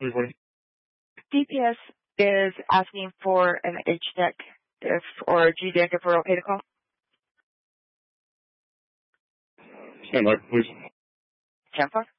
340. DPS is asking for an HDEC or a GDEC if we're okay to call. Stand by, please. 10-4.